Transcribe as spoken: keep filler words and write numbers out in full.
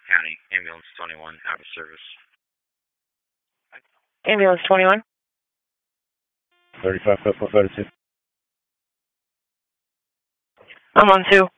County, ambulance twenty-one, out of service. Ambulance twenty-one. thirty-five, foot, thirty-two. I'm on two.